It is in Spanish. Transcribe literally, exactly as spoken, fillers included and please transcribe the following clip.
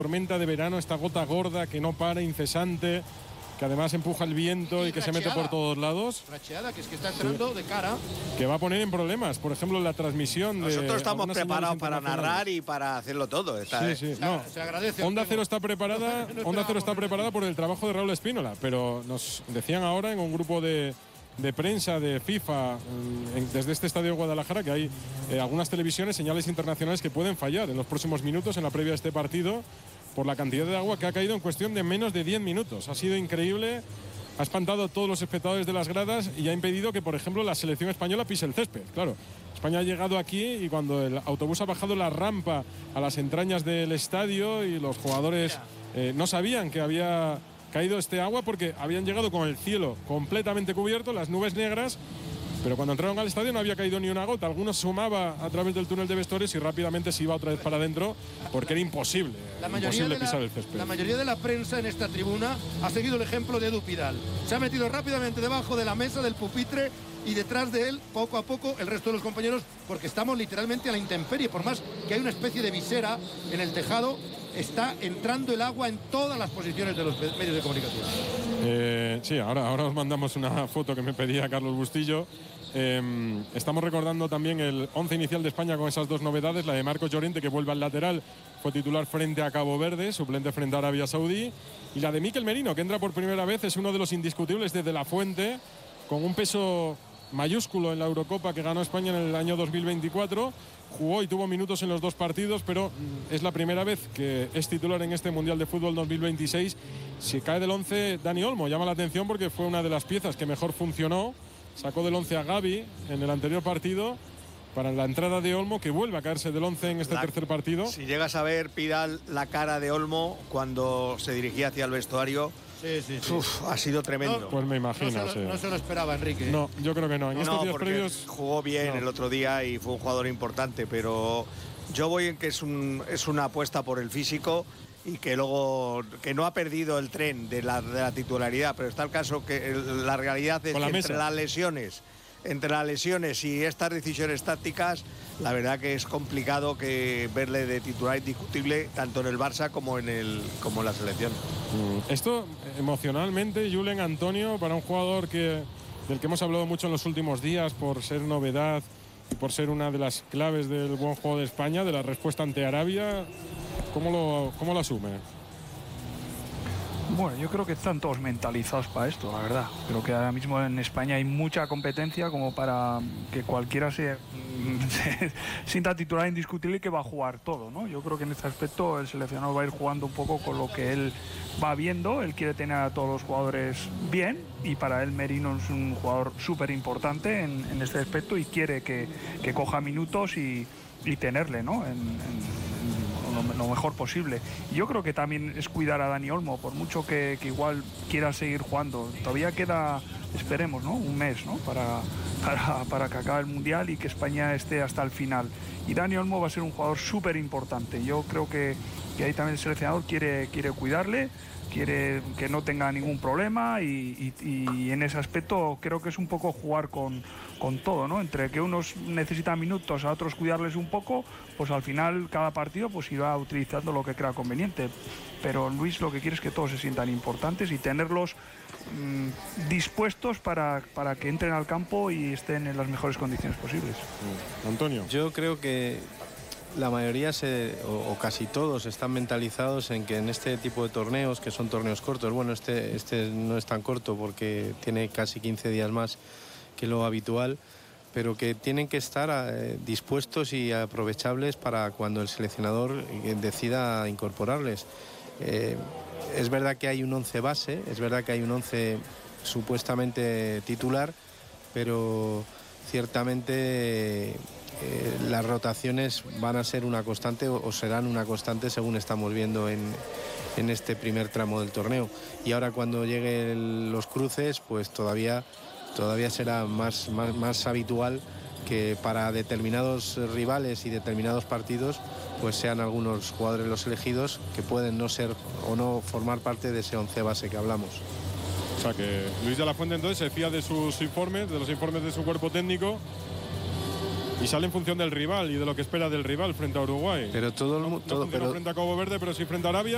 tormenta de verano, esta gota gorda que no para, incesante, que además empuja el viento y, y que racheada, se mete por todos lados. Racheada, que es que está entrando sí. de cara. Que va a poner en problemas, por ejemplo, la transmisión. Nosotros de estamos preparados para narrar y para hacerlo todo. Está, sí, ¿eh? sí. Se, no. se agradece. Onda Cero está preparada, no Onda Cero está preparada por el trabajo de Raúl Espínola, pero nos decían ahora en un grupo de, de prensa de FIFA en, desde este estadio de Guadalajara que hay eh, algunas televisiones, señales internacionales que pueden fallar en los próximos minutos en la previa de este partido por la cantidad de agua que ha caído en cuestión de menos de diez minutos. Ha sido increíble. Ha espantado a todos los espectadores de las gradas y ha impedido que, por ejemplo, la selección española pise el césped. Claro, España ha llegado aquí y cuando el autobús ha bajado la rampa a las entrañas del estadio y los jugadores eh, no sabían que había caído este agua porque habían llegado con el cielo completamente cubierto, las nubes negras, pero cuando entraron al estadio no había caído ni una gota. Algunos sumaba a través del túnel de vestuarios y rápidamente se iba otra vez para adentro porque era imposible, la imposible la, pisar el césped. La mayoría de la prensa en esta tribuna ha seguido el ejemplo de Edu Pidal. Se ha metido rápidamente debajo de la mesa del pupitre y detrás de él, poco a poco, el resto de los compañeros, porque estamos literalmente a la intemperie. Por más que hay una especie de visera en el tejado, está entrando el agua en todas las posiciones de los medios de comunicación. Eh, sí, ahora, ahora os mandamos una foto que me pedía Carlos Bustillo. Eh, estamos recordando también el once inicial de España con esas dos novedades, la de Marcos Llorente, que vuelve al lateral, fue titular frente a Cabo Verde, suplente frente a Arabia Saudí, y la de Mikel Merino, que entra por primera vez, es uno de los indiscutibles desde La Fuente, con un peso mayúsculo en la Eurocopa que ganó España en el año dos mil veinticuatro. Jugó y tuvo minutos en los dos partidos, pero es la primera vez que es titular en este Mundial de Fútbol dos mil veintiséis. Si cae del once, Dani Olmo llama la atención porque fue una de las piezas que mejor funcionó. Sacó del once a Gavi en el anterior partido para la entrada de Olmo, que vuelve a caerse del once en este la, tercer partido. Si llegas a ver, Pidal, la cara de Olmo cuando se dirigía hacia el vestuario, sí, sí, sí. Uf, ha sido tremendo. No, pues me imagino. No se, lo, sí. no se lo esperaba, Enrique. No, yo creo que no. En no, estos no, días previos jugó bien no. el otro día y fue un jugador importante, pero yo voy en que es, un, es una apuesta por el físico y que luego que no ha perdido el tren de la, de la titularidad, pero está el caso que el, la realidad es Con que la entre mesa. las lesiones entre las lesiones y estas decisiones tácticas, la verdad que es complicado que verle de titular indiscutible tanto en el Barça como en el como en la selección. Mm. Esto emocionalmente, Julen, Antonio, para un jugador que del que hemos hablado mucho en los últimos días por ser novedad y por ser una de las claves del buen juego de España, de la respuesta ante Arabia, ¿cómo lo, cómo lo asume? Bueno, yo creo que están todos mentalizados para esto, la verdad. Creo que ahora mismo en España hay mucha competencia como para que cualquiera se, se sienta titular indiscutible y que va a jugar todo, ¿no? Yo creo que en este aspecto el seleccionador va a ir jugando un poco con lo que él va viendo. Él quiere tener a todos los jugadores bien y para él Merino es un jugador súper importante en, en este aspecto y quiere que, que coja minutos y, y tenerle, ¿no? En, en, lo mejor posible. Y yo creo que también es cuidar a Dani Olmo, por mucho que, que igual quiera seguir jugando. Todavía queda, esperemos, ¿no? Un mes, ¿no? Para, para, para que acabe el Mundial y que España esté hasta el final. Y Dani Olmo va a ser un jugador súper importante. Yo creo que, que ahí también el seleccionador quiere, quiere cuidarle, quiere que no tenga ningún problema y, y, y en ese aspecto creo que es un poco jugar con, con todo, ¿no? Entre que unos necesitan minutos, a otros cuidarles un poco, pues al final cada partido pues irá utilizando lo que crea conveniente. Pero Luis lo que quiere es que todos se sientan importantes y tenerlos mmm, dispuestos para, para que entren al campo y estén en las mejores condiciones posibles. Antonio. Yo creo que la mayoría se, o, o casi todos están mentalizados en que en este tipo de torneos, que son torneos cortos, bueno, este, este no es tan corto porque tiene casi quince días más que lo habitual, pero que tienen que estar eh, dispuestos y aprovechables para cuando el seleccionador decida incorporarles. Eh, es verdad que hay un once base, es verdad que hay un once supuestamente titular, pero ciertamente Eh, las rotaciones van a ser una constante o, o serán una constante según estamos viendo en, en este primer tramo del torneo. Y ahora cuando lleguen los cruces, pues todavía, todavía será más, más, más habitual que para determinados rivales y determinados partidos pues sean algunos jugadores los elegidos que pueden no ser o no formar parte de ese once base que hablamos. O sea que Luis de la Fuente entonces se fía de sus informes, de los informes de su cuerpo técnico, y sale en función del rival y de lo que espera del rival frente a Uruguay. Pero todo el no, mundo. no todo, pero... frente a Cabo Verde, pero sí frente a Arabia.